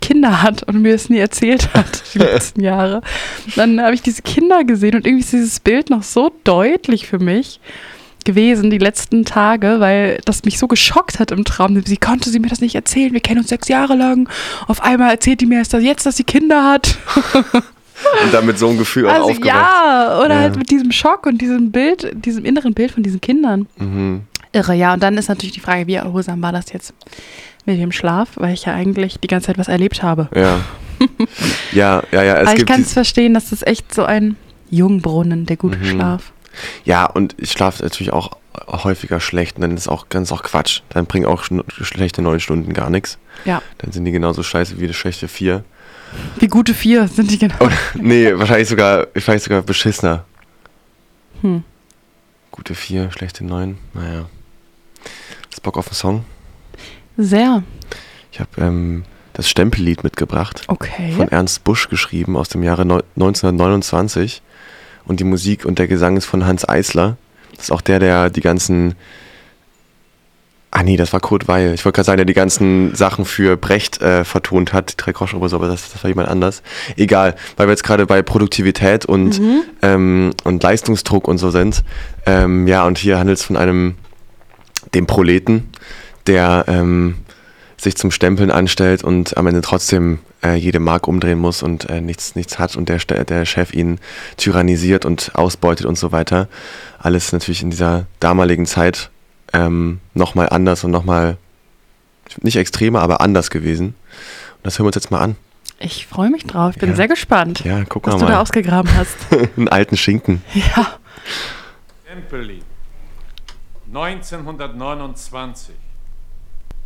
Kinder hat und mir das nie erzählt hat, die letzten Jahre. Dann habe ich diese Kinder gesehen und irgendwie ist dieses Bild noch so deutlich für mich gewesen, die letzten Tage, weil das mich so geschockt hat im Traum. Konnte sie mir das nicht erzählen, wir kennen uns 6 Jahre lang. Auf einmal erzählt die mir erst jetzt, dass sie Kinder hat. Und dann mit so einem Gefühl auch aufgewacht. Ja, oder halt mit diesem Schock und diesem Bild, diesem inneren Bild von diesen Kindern. Mhm. Irre, ja. Und dann ist natürlich die Frage, wie erholsam war das jetzt mit dem Schlaf, weil ich ja eigentlich die ganze Zeit was erlebt habe. Ja. Ja. Aber ich kann es verstehen, dass das echt so ein Jungbrunnen, der gute Schlaf. Ja, und ich schlafe natürlich auch häufiger schlecht und dann ist auch ganz Quatsch. Dann bringen auch schlechte 9 Stunden gar nichts. Ja. Dann sind die genauso scheiße wie die schlechte 4. Wie gute 4 sind die genau. Oder, nee, wahrscheinlich sogar beschissener. Gute 4, schlechte 9, naja. Hast du Bock auf einen Song? Sehr. Ich habe das Stempellied mitgebracht. Okay. Von Ernst Busch geschrieben aus dem Jahre 1929. Und die Musik und der Gesang ist von Hans Eisler. Das ist auch der die ganzen... Ah nee, das war Kurt Weil. Ich wollte gerade sagen, der die ganzen Sachen für Brecht vertont hat, die 3 Groschen oder so, aber das war jemand anders. Egal, weil wir jetzt gerade bei Produktivität und Leistungsdruck und so sind. Und hier handelt es von dem Proleten, der sich zum Stempeln anstellt und am Ende trotzdem jede Mark umdrehen muss und nichts hat und der Chef ihn tyrannisiert und ausbeutet und so weiter. Alles natürlich in dieser damaligen Zeit nochmal anders und nochmal nicht extremer, aber anders gewesen. Und das hören wir uns jetzt mal an. Ich freue mich drauf. Ich bin sehr gespannt, ja, guck mal, was du da ausgegraben hast. Einen alten Schinken. Ja. Stempellied 1929.